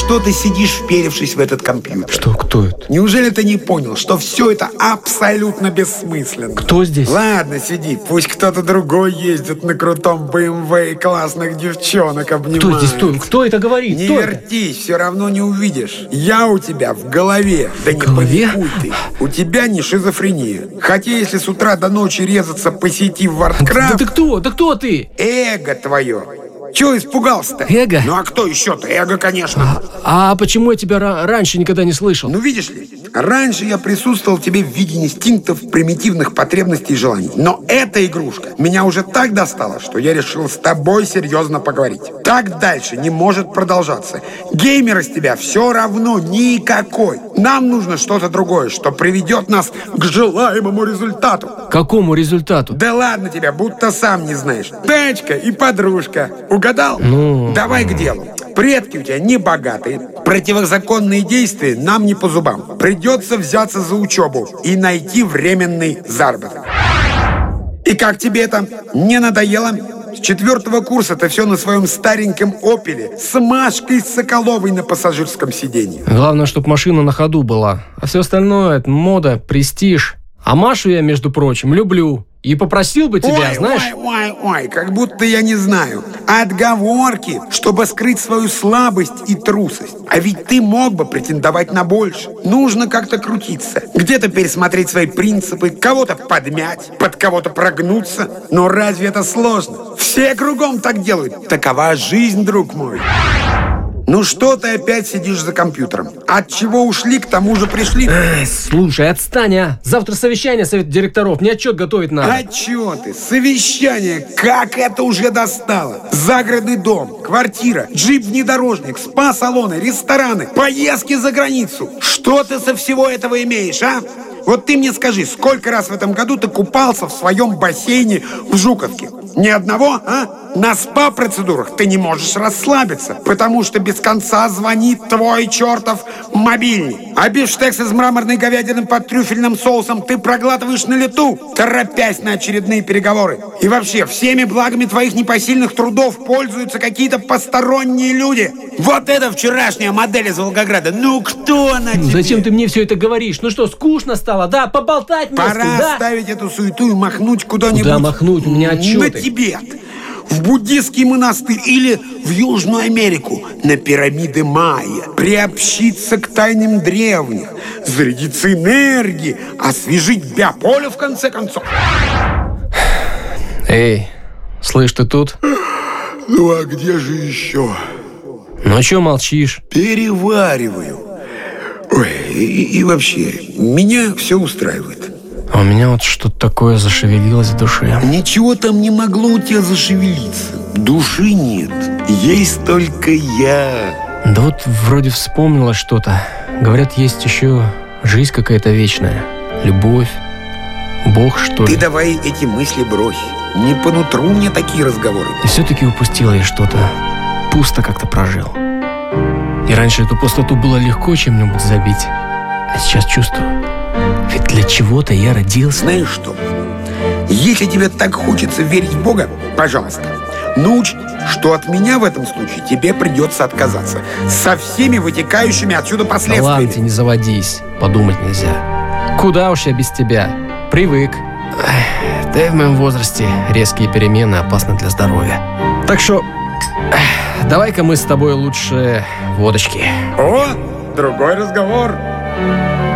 что ты сидишь, вперевшись в этот компьютер? Что, кто это? Неужели ты не понял, что все это абсолютно бессмысленно? Кто здесь? Ладно, сиди, пусть кто-то другой ездит на крутом BMW и классных девчонок обнимает. Кто здесь? Кто это говорит? Не Кто это? вертись, все равно не увидишь. Я у тебя в голове. Да не голове? паникуй ты. У тебя не шизофрения. Хотя если с утра до ночи резаться по сети в Warcraft... Да ты кто? Да кто ты? Эго твое. Чего испугался-то? Эго? Ну а кто еще-то? Эго, конечно. А почему я тебя раньше никогда не слышал? Ну, видишь ли, раньше я присутствовал тебе в виде инстинктов, примитивных потребностей и желаний. Но эта игрушка меня уже так достала, что я решил с тобой серьезно поговорить. Так дальше не может продолжаться. Геймер из тебя все равно никакой. Нам нужно что-то другое, что приведет нас к желаемому результату. Какому результату? Да ладно тебя, будто сам не знаешь. Тачка и подружка. Угадал? Ну... Давай к делу. Предки у тебя не богатые. Противозаконные действия нам не по зубам. Придется взяться за учебу и найти временный заработок. И как тебе это? Не надоело? С 4 курса ты все на своем стареньком «Опеле» с Машкой Соколовой на пассажирском сиденье. Главное, чтобы машина на ходу была. А все остальное — это мода, престиж. А Машу я, между прочим, люблю. И попросил бы тебя, знаешь... Ой, как будто я не знаю. Отговорки, чтобы скрыть свою слабость и трусость. А ведь ты мог бы претендовать на больше. Нужно как-то крутиться. Где-то пересмотреть свои принципы, кого-то подмять, под кого-то прогнуться. Но разве это сложно? Все кругом так делают. Такова жизнь, друг мой. Ну что ты опять сидишь за компьютером? От чего ушли, к тому же пришли. Слушай, отстань, а! Завтра совещание совета директоров, мне отчет готовить надо. Отчеты, совещания, как это уже достало. Загородный дом, квартира, джип-внедорожник, спа-салоны, рестораны, поездки за границу. Что ты со всего этого имеешь, а? Вот ты мне скажи, сколько раз в этом году ты купался в своем бассейне в Жуковке? Ни одного, а? На спа-процедурах ты не можешь расслабиться, потому что без конца звонит твой чертов мобильник. А бифштекс из мраморной говядины под трюфельным соусом ты проглатываешь на лету, торопясь на очередные переговоры. И вообще, всеми благами твоих непосильных трудов пользуются какие-то посторонние люди. Вот это вчерашняя модель из Волгограда. Ну, кто она тебе? Зачем ты мне все это говоришь? Ну что, скучно стало, да? Поболтать не с кем, Пора да? оставить эту суету и махнуть куда-нибудь. Куда махнуть? У меня отчеты. На Тибет, в буддийский монастырь или в Южную Америку, на пирамиды майя. Приобщиться к тайнам древних, зарядиться энергией, освежить биополе, в конце концов. Эй, слышь, ты тут? Ну а где же еще? Ну а чё молчишь? Перевариваю. Ой, и вообще, меня все устраивает. А у меня вот что-то такое зашевелилось в душе. Ничего там не могло у тебя зашевелиться. Души нет, есть только я. Да вот вроде вспомнилось что-то. Говорят, есть еще жизнь какая-то вечная. Любовь. Бог, что ли? Ты давай эти мысли брось. Не по нутру мне такие разговоры. И все-таки упустила я что-то. Пусто как-то прожил. И раньше эту пустоту было легко чем-нибудь забить. А сейчас чувствую. Ведь для чего-то я родился. Знаешь что? Если тебе так хочется верить в Бога, пожалуйста, но учти, что от меня в этом случае тебе придется отказаться. Со всеми вытекающими отсюда Да последствиями. ладно, ты не заводись. Подумать нельзя. Куда уж я без тебя? Привык. Да и в моем возрасте резкие перемены опасны для здоровья. Так что давай-ка мы с тобой лучше водочки. О, другой разговор.